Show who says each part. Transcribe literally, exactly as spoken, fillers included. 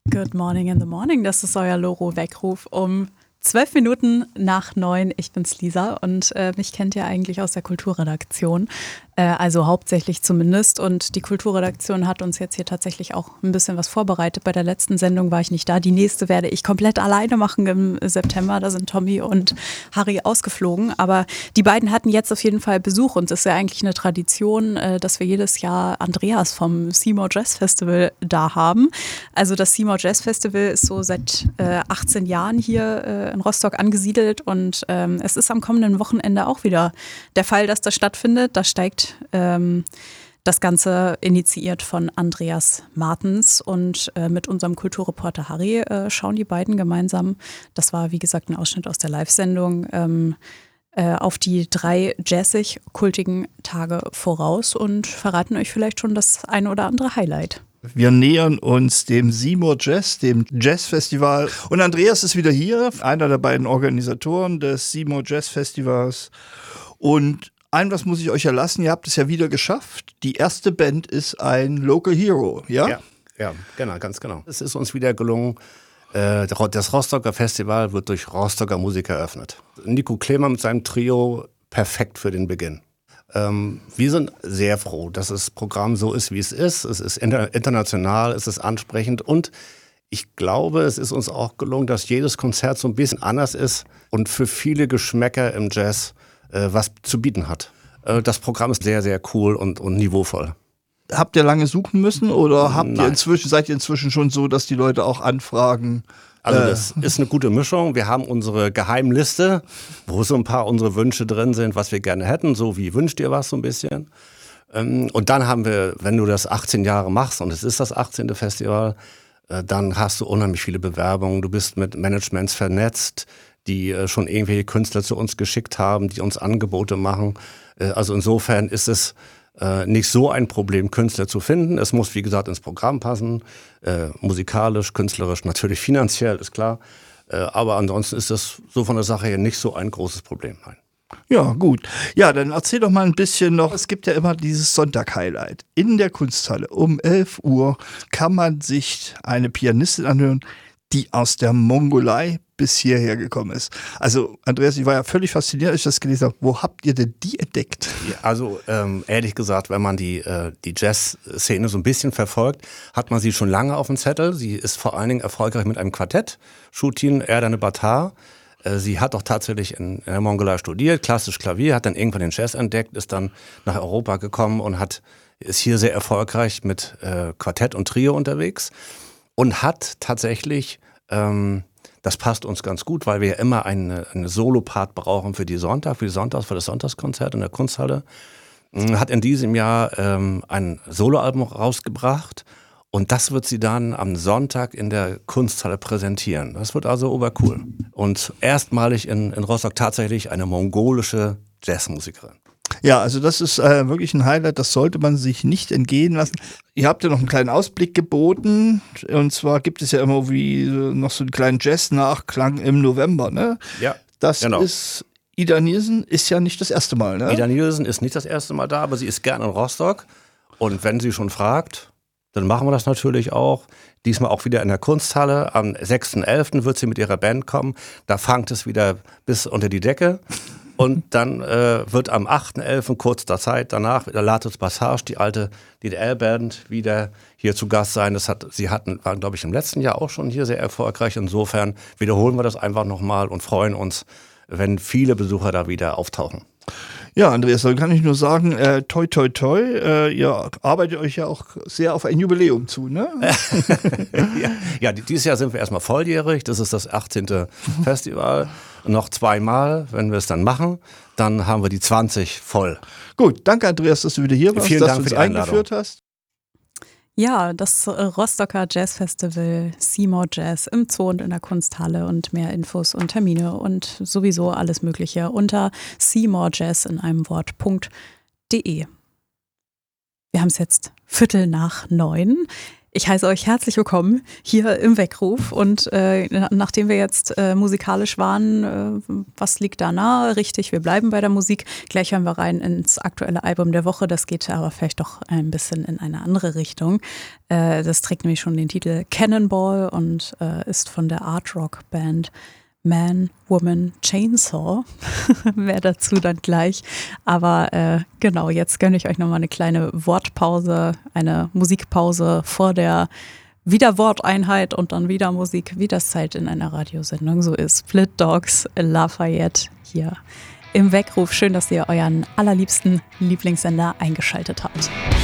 Speaker 1: Good morning in the morning, das ist euer Loro-Weckruf um zwölf Minuten nach neun. Ich bin's Lisa und äh, mich kennt ihr eigentlich aus der Kulturredaktion, äh, also hauptsächlich zumindest. Und die Kulturredaktion hat uns jetzt hier tatsächlich auch ein bisschen was vorbereitet. Bei der letzten Sendung war ich nicht da. Die nächste werde ich komplett alleine machen im September. Da sind Tommy und Harry ausgeflogen. Aber die beiden hatten jetzt auf jeden Fall Besuch. Und es ist ja eigentlich eine Tradition, äh, dass wir jedes Jahr Andreas vom Seymour Jazz Festival da haben. Also das Seymour Jazz Festival ist so seit äh, achtzehn Jahren hier äh, in Rostock angesiedelt und ähm, es ist am kommenden Wochenende auch wieder der Fall, dass das stattfindet. Da steigt ähm, das Ganze initiiert von Andreas Martens und äh, mit unserem Kulturreporter Harry äh, schauen die beiden gemeinsam, das war wie gesagt ein Ausschnitt aus der Live-Sendung, ähm, äh, auf die drei jazzig-kultigen Tage voraus und verraten euch vielleicht schon das eine oder andere Highlight.
Speaker 2: Wir nähern uns dem Seymour Jazz, dem Jazzfestival. Und Andreas ist wieder hier, einer der beiden Organisatoren des Seymour Jazz Festivals. Und ein was muss ich euch erlassen, ihr habt es ja wieder geschafft. Die erste Band ist ein Local Hero, ja?
Speaker 3: Ja, ja, genau, ganz genau. Es ist uns wieder gelungen, äh, das Rostocker Festival wird durch Rostocker Musiker eröffnet. Nico Klemer mit seinem Trio, perfekt für den Beginn. Ähm, wir sind sehr froh, dass das Programm so ist, wie es ist. Es ist inter- international, es ist ansprechend und ich glaube, es ist uns auch gelungen, dass jedes Konzert so ein bisschen anders ist und für viele Geschmäcker im Jazz äh, was zu bieten hat. Äh, das Programm ist sehr, sehr cool und, und niveauvoll.
Speaker 2: Habt ihr lange suchen müssen oder habt
Speaker 3: Nein.
Speaker 2: ihr inzwischen, seid ihr inzwischen schon so, dass die Leute auch anfragen?
Speaker 3: Also das ist eine gute Mischung. Wir haben unsere Geheimliste, wo so ein paar unsere Wünsche drin sind, was wir gerne hätten, so wie wünscht ihr was so ein bisschen. Und dann haben wir, wenn du das achtzehn Jahre machst und es ist das achtzehnte Festival, dann hast du unheimlich viele Bewerbungen. Du bist mit Managements vernetzt, die schon irgendwelche Künstler zu uns geschickt haben, die uns Angebote machen. Also insofern ist es Äh, nicht so ein Problem, Künstler zu finden. Es muss, wie gesagt, ins Programm passen, äh, musikalisch, künstlerisch, natürlich finanziell, ist klar. Äh, aber ansonsten ist das so von der Sache her nicht so ein großes Problem. Nein.
Speaker 2: Ja, gut. Ja, dann erzähl doch mal ein bisschen noch. Es gibt ja immer dieses Sonntag-Highlight. In der Kunsthalle um elf Uhr kann man sich eine Pianistin anhören, die aus der Mongolei bis hierher gekommen ist. Also Andreas, ich war ja völlig fasziniert, als ich das gelesen habe. Wo habt ihr denn die entdeckt?
Speaker 3: Ja, also ähm, ehrlich gesagt, wenn man die, äh, die Jazz-Szene so ein bisschen verfolgt, hat man sie schon lange auf dem Zettel. Sie ist vor allen Dingen erfolgreich mit einem Quartett, Shutin Erdane Batar. Äh, sie hat auch tatsächlich in, in der Mongolei studiert, klassisch Klavier, hat dann irgendwann den Jazz entdeckt, ist dann nach Europa gekommen und hat ist hier sehr erfolgreich mit äh, Quartett und Trio unterwegs und hat tatsächlich ähm, das passt uns ganz gut, weil wir ja immer eine, eine Solopart brauchen für die Sonntag, für die Sonntags, für das Sonntagskonzert in der Kunsthalle. Hat in diesem Jahr ähm, ein Soloalbum rausgebracht und das wird sie dann am Sonntag in der Kunsthalle präsentieren. Das wird also obercool. Und erstmalig in, in Rostock tatsächlich eine mongolische Jazzmusikerin.
Speaker 2: Ja, also das ist äh, wirklich ein Highlight, das sollte man sich nicht entgehen lassen. Ihr habt ja noch einen kleinen Ausblick geboten und zwar gibt es ja immer wie noch so einen kleinen Jazz-Nachklang im November, ne?
Speaker 3: Ja,
Speaker 2: das
Speaker 3: genau.
Speaker 2: ist, Ida Nielsen ist ja nicht das erste Mal, ne?
Speaker 3: Ida Nielsen ist nicht das erste Mal da, aber sie ist gerne in Rostock und wenn sie schon fragt, dann machen wir das natürlich auch. Diesmal auch wieder in der Kunsthalle. Am sechsten elften wird sie mit ihrer Band kommen. Da fangt es wieder bis unter die Decke. Und dann äh, wird am achten elften kurz der Zeit danach der Latus Passage, die alte D D R-Band, wieder hier zu Gast sein. Das hat, sie hatten, waren, glaube ich, im letzten Jahr auch schon hier sehr erfolgreich. Insofern wiederholen wir das einfach nochmal und freuen uns, wenn viele Besucher da wieder auftauchen.
Speaker 2: Ja, Andreas, dann kann ich nur sagen, äh, toi, toi, toi, äh, ihr arbeitet euch ja auch sehr auf ein Jubiläum zu, ne?
Speaker 3: ja, ja, dieses Jahr sind wir erstmal volljährig, das ist das achtzehnte Festival. Noch zweimal, wenn wir es dann machen, dann haben wir die zwanzig voll.
Speaker 2: Gut, danke Andreas, dass du wieder hier warst,
Speaker 3: Vielen
Speaker 2: dass
Speaker 3: Dank
Speaker 2: du uns
Speaker 3: für die Einladung.
Speaker 2: eingeführt hast.
Speaker 1: Ja, das Rostocker Jazz Festival Seymour Jazz im Zoo und in der Kunsthalle und mehr Infos und Termine und sowieso alles Mögliche unter seymourjazz in einem Wort.de. Wir haben es jetzt Viertel nach neun. Ich heiße euch herzlich willkommen hier im Weckruf und äh, nachdem wir jetzt äh, musikalisch waren, äh, was liegt da nahe? Richtig, wir bleiben bei der Musik. Gleich hören wir rein ins aktuelle Album der Woche, das geht aber vielleicht doch ein bisschen in eine andere Richtung. Äh, das trägt nämlich schon den Titel Cannonball und äh, ist von der Art-Rock-Band Man, Woman, Chainsaw. Mehr dazu dann gleich. Aber äh, genau, jetzt gönne ich euch nochmal eine kleine Wortpause, eine Musikpause vor der wieder Worteinheit und dann wieder Musik, wie das halt in einer Radiosendung so ist. Split Dogs, Lafayette hier im Weckruf. Schön, dass ihr euren allerliebsten Lieblingssender eingeschaltet habt.